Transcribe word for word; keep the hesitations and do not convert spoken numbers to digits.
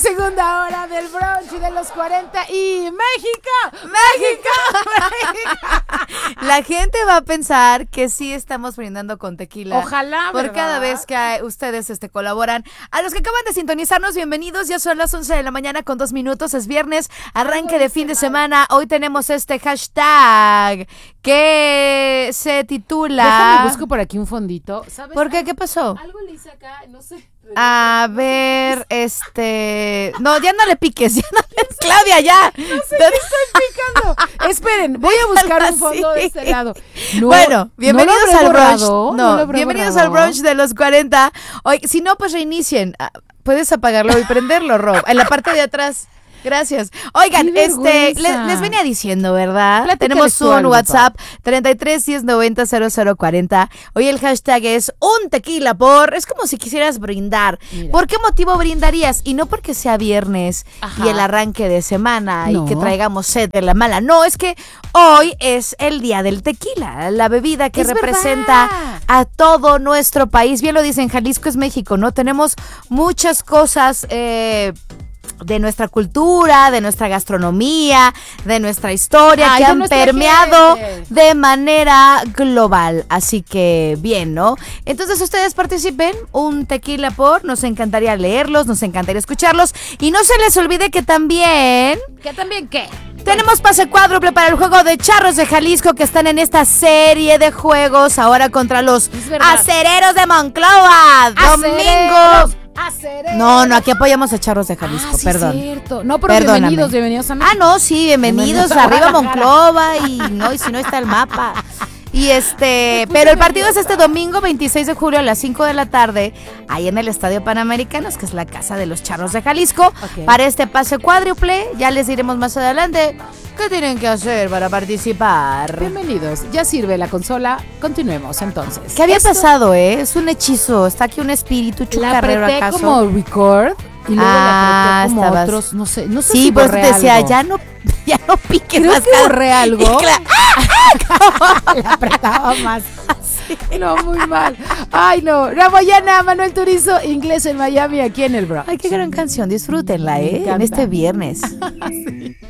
Segunda hora del brunch de los cuarenta y México, México, México. La gente va a pensar que sí estamos brindando con tequila. Ojalá, por ¿verdad? cada vez que ustedes este, colaboran. A los que acaban de sintonizarnos, bienvenidos. Ya son las once de la mañana con dos minutos. Es viernes, arranque de fin de semana. Hoy tenemos este hashtag que se titula... Déjame busco por aquí un fondito. ¿Sabes? ¿Por qué? ¿Qué pasó? Algo le hice acá, no sé. A ver, este... No, ya no le piques, ya no le... Claudia, ya. No sé qué estoy picando. Esperen, voy a buscar un fondo de este lado. No, bueno, bienvenidos no al brunch. borrado, No, no bienvenidos borrado. al brunch de los cuarenta. Hoy, si no, pues reinicien. Ah, puedes apagarlo y prenderlo, Rob. En la parte de atrás. Gracias. Oigan, Qué este, vergüenza. les, les venía diciendo, ¿verdad? Platícales Tenemos tú un algo, WhatsApp treinta y tres, diez, noventa, cero cero cuarenta. Hoy el hashtag es un tequila por. Es como si quisieras brindar. Mira. ¿Por qué motivo brindarías? Y no porque sea viernes Ajá. y el arranque de semana No. y que traigamos sed de la mala. No, es que hoy es el día del tequila, la bebida que Es representa verdad. a todo nuestro país. Bien lo dicen, Jalisco es México, ¿no? Tenemos muchas cosas eh, de nuestra cultura, de nuestra gastronomía, de nuestra historia, Ay, que de han nuestra permeado gente. de manera global. Así que bien, ¿no? Entonces ustedes participen, un tequila por, nos encantaría leerlos, nos encantaría escucharlos. Y no se les olvide que también... ¿Qué también qué? Tenemos pase cuádruple para el juego de Charros de Jalisco que están en esta serie de juegos ahora contra los Es verdad. Acereros de Monclova. Domingo. Acereros, acereros. No, no, aquí apoyamos a Charros de Jalisco, Ah, sí, perdón. cierto. No, pero Perdóname. bienvenidos, bienvenidos a Ah, no, sí, bienvenidos Bienvenidos a arriba Guadalajara. Monclova y no, y si no está el mapa. Y este, pero el partido es este domingo veintiséis de julio a las cinco de la tarde, ahí en el Estadio Panamericanos, que es la casa de los Charros de Jalisco, Ok. para este pase cuádruple. Ya les diremos más adelante qué tienen que hacer para participar. Bienvenidos. Ya sirve la consola. Continuemos entonces. ¿Qué había Esto- pasado, eh? Es un hechizo, está aquí un espíritu La chucarrero apreté acaso. como record y luego Ah, la apreté como estabas- otros, no sé, no sé Sí, si por eso borré te decía, algo. ya no, ya no piques Creo más. que cara. borré algo. Y cla- La apretaba más. No, muy mal. Ay, no. Ramoyana, Manuel Turizo, inglés en Miami, aquí en el Bronx. Ay, qué gran canción, disfrútenla, Me ¿eh? En encanta. este viernes.